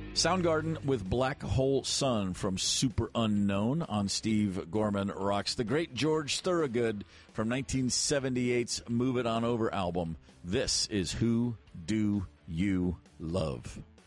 Soundgarden with Black Hole Sun from Super Unknown on Steve Gorman Rocks. The great George Thorogood from 1978's Move It On Over album. This is Who Do You Love?